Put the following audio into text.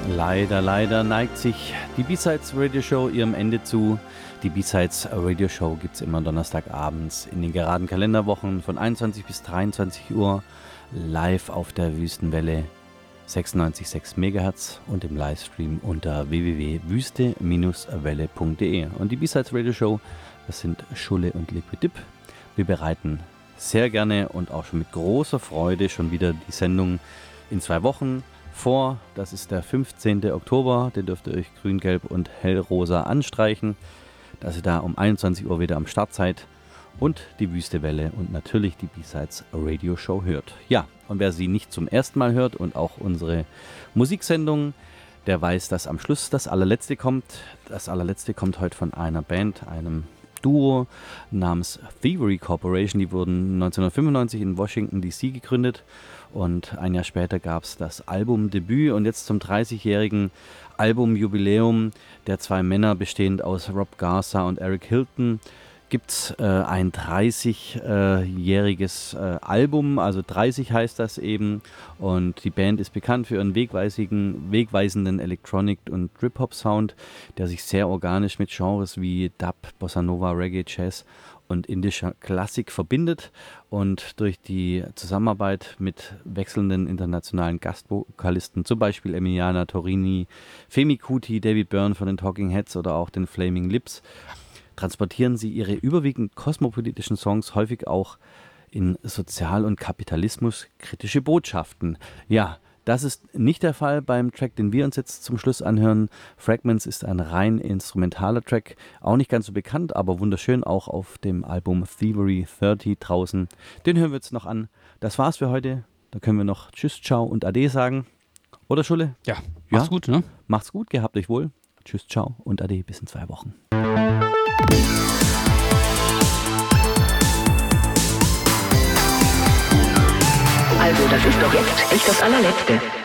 Leider neigt sich die B-Sides Radio Show ihrem Ende zu. Die B-Sides Radio Show gibt es immer donnerstagabends in den geraden Kalenderwochen von 21 bis 23 Uhr live auf der Wüstenwelle 96,6 MHz und im Livestream unter www.wüste-welle.de. Und die B-Sides Radio Show, das sind Schulle und Liquid Dip. Wir bereiten sehr gerne und auch schon mit großer Freude schon wieder die Sendung in 2 Wochen vor. Das ist der 15. Oktober, den dürft ihr euch grün, gelb und hellrosa anstreichen, dass ihr da um 21 Uhr wieder am Start seid und die Wüstewelle und natürlich die B-Sides Radio Show hört. Ja, und wer sie nicht zum ersten Mal hört und auch unsere Musiksendung, der weiß, dass am Schluss das allerletzte kommt. Das allerletzte kommt heute von einer Band, einem Duo namens Thievery Corporation. Die wurden 1995 in Washington DC gegründet und ein Jahr später gab es das Albumdebüt und jetzt zum 30-jährigen Albumjubiläum der 2 Männer bestehend aus Rob Garza und Eric Hilton gibt es ein 30-jähriges Album, also 30 heißt das eben, und die Band ist bekannt für ihren wegweisenden Electronic- und Trip-Hop-Sound, der sich sehr organisch mit Genres wie Dub, Bossa Nova, Reggae, Jazz und indischer Klassik verbindet, und durch die Zusammenarbeit mit wechselnden internationalen Gastvokalisten, zum Beispiel Emiliana Torini, Femi Kuti, David Byrne von den Talking Heads oder auch den Flaming Lips, transportieren sie ihre überwiegend kosmopolitischen Songs häufig auch in sozial- und kapitalismuskritische Botschaften. Ja, das ist nicht der Fall beim Track, den wir uns jetzt zum Schluss anhören. Fragments ist ein rein instrumentaler Track, auch nicht ganz so bekannt, aber wunderschön, auch auf dem Album Thievery 30 draußen. Den hören wir jetzt noch an. Das war's für heute. Da können wir noch Tschüss, Ciao und Ade sagen. Oder Schulle? Ja, macht's gut, ne? Macht's gut, gehabt euch wohl. Tschüss, Ciao und Ade, bis in 2 Wochen. Also, das ist doch jetzt echt das allerletzte.